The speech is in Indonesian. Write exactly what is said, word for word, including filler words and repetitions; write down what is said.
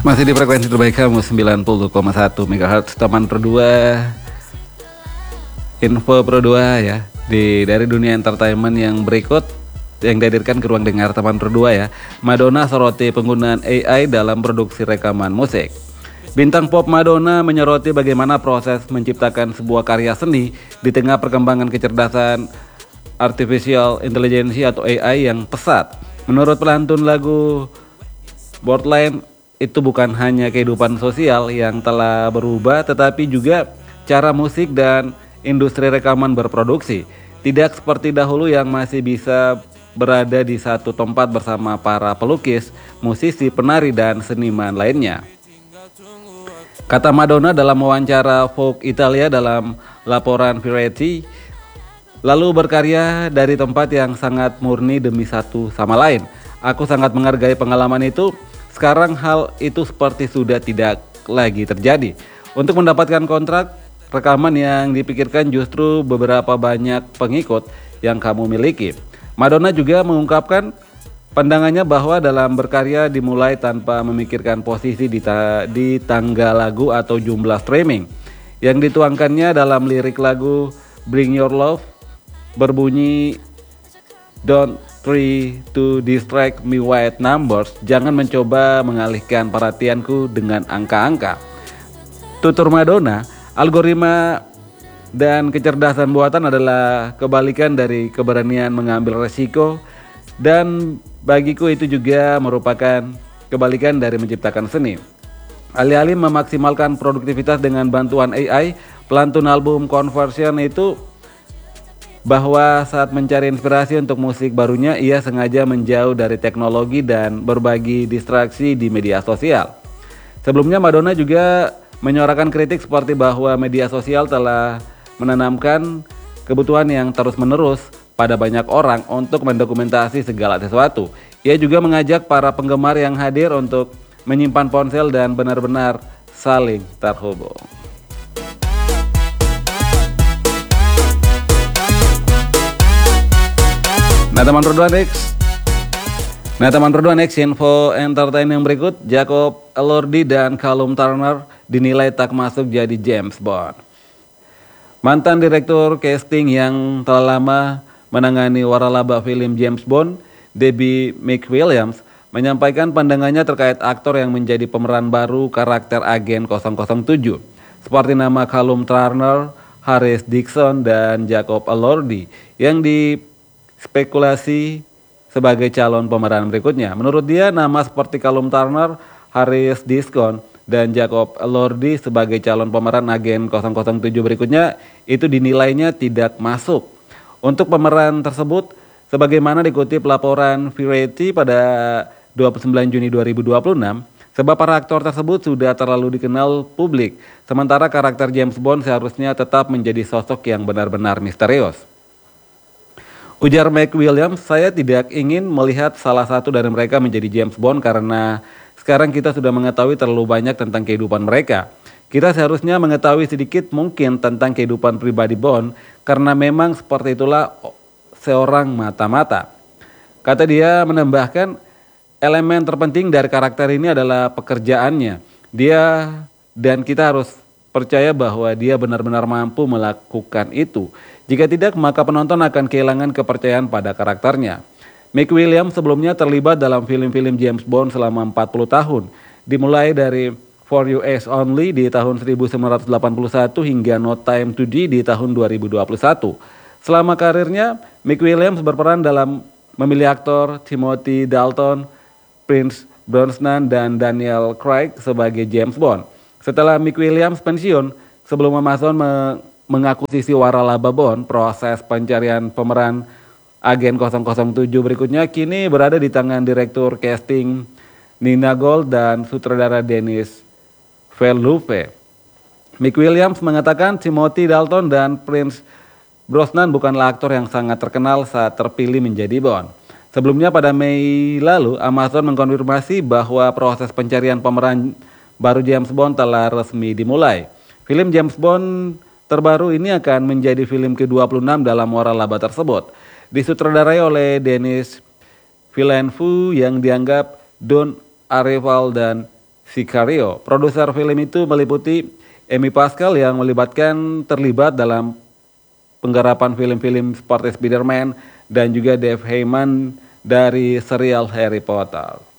Masih di frekuensi terbaik kamu sembilan puluh koma satu megahertz teman Pro dua. Info Pro dua ya di dari dunia entertainment yang berikut yang dihadirkan ke ruang dengar teman Pro dua ya. Madonna soroti penggunaan A I dalam produksi rekaman musik. Bintang pop Madonna menyoroti bagaimana proses menciptakan sebuah karya seni di tengah perkembangan kecerdasan artificial intelligence atau A I yang pesat. Menurut pelantun lagu Borderline, itu bukan hanya kehidupan sosial yang telah berubah, tetapi juga cara musik dan industri rekaman berproduksi. Tidak seperti dahulu yang masih bisa berada di satu tempat bersama para pelukis, musisi, penari, dan seniman lainnya. Kata Madonna dalam wawancara Vogue Italia dalam laporan Variety, lalu berkarya dari tempat yang sangat murni demi satu sama lain. Aku sangat menghargai pengalaman itu. Sekarang hal itu seperti sudah tidak lagi terjadi. Untuk mendapatkan kontrak rekaman yang dipikirkan justru beberapa banyak pengikut yang kamu miliki. Madonna juga mengungkapkan pandangannya bahwa dalam berkarya dimulai tanpa memikirkan posisi di, ta- di tangga lagu atau jumlah streaming. Yang dituangkannya dalam lirik lagu Bring Your Love berbunyi, "Don't try to distract me with numbers." Jangan mencoba mengalihkan perhatianku dengan angka-angka. Tutur Madonna, algoritma dan kecerdasan buatan adalah kebalikan dari keberanian mengambil resiko, dan bagiku itu juga merupakan kebalikan dari menciptakan seni. Alih-alih memaksimalkan produktivitas dengan bantuan A I, pelantun album Conversion itu bahwa saat mencari inspirasi untuk musik barunya, ia sengaja menjauh dari teknologi dan berbagi distraksi di media sosial. Sebelumnya Madonna juga menyuarakan kritik seperti bahwa media sosial telah menanamkan kebutuhan yang terus-menerus pada banyak orang untuk mendokumentasi segala sesuatu. Ia juga mengajak para penggemar yang hadir untuk menyimpan ponsel dan benar-benar saling terhubung. Nah teman Pro dua next Nah teman Pro dua next info entertain yang berikut. Jacob Elordi dan Callum Turner dinilai tak masuk jadi James Bond. Mantan direktur casting yang telah lama menangani waralaba film James Bond, Debbie McWilliams, menyampaikan pandangannya terkait aktor yang menjadi pemeran baru karakter agen nol nol tujuh. Seperti nama Callum Turner, Harris Dixon, dan Jacob Elordi yang di spekulasi sebagai calon pemeran berikutnya. Menurut dia, nama seperti Callum Turner, Harris Dixon, dan Jacob Elordi sebagai calon pemeran agen nol nol tujuh berikutnya itu dinilainya tidak masuk. Untuk pemeran tersebut, sebagaimana dikutip laporan Variety pada dua puluh sembilan Juni dua ribu dua puluh enam, sebab para aktor tersebut sudah terlalu dikenal publik, sementara karakter James Bond seharusnya tetap menjadi sosok yang benar-benar misterius. Ujar McWilliams, "Saya tidak ingin melihat salah satu dari mereka menjadi James Bond karena sekarang kita sudah mengetahui terlalu banyak tentang kehidupan mereka. Kita seharusnya mengetahui sedikit mungkin tentang kehidupan pribadi Bond karena memang seperti itulah seorang mata-mata." Kata dia menambahkan, elemen terpenting dari karakter ini adalah pekerjaannya. Dia dan kita harus percaya bahwa dia benar-benar mampu melakukan itu. Jika tidak, maka penonton akan kehilangan kepercayaan pada karakternya. McWilliams sebelumnya terlibat dalam film-film James Bond selama empat puluh tahun, dimulai dari For You Eyes Only di tahun seribu sembilan ratus delapan puluh satu hingga No Time to Die di tahun dua ribu dua puluh satu. Selama karirnya, McWilliams berperan dalam memilih aktor Timothy Dalton, Pierce Brosnan, dan Daniel Craig sebagai James Bond. Setelah McWilliams pensiun, sebelum Amazon me- mengakuisisi waralaba Bond, proses pencarian pemeran agen nol nol tujuh berikutnya kini berada di tangan direktur casting Nina Gold dan sutradara Denis Villeneuve. McWilliams mengatakan Timothy Dalton dan Pierce Brosnan bukanlah aktor yang sangat terkenal saat terpilih menjadi Bond. Sebelumnya pada Mei lalu, Amazon mengkonfirmasi bahwa proses pencarian pemeran baru James Bond telah resmi dimulai. Film James Bond terbaru ini akan menjadi film ke dua puluh enam dalam waralaba tersebut. Disutradarai oleh Denis Villeneuve yang dianggap Don Arrival dan Sicario. Produser film itu meliputi Amy Pascal yang melibatkan terlibat dalam penggarapan film-film seperti Spider-Man dan juga Dave Heyman dari serial Harry Potter.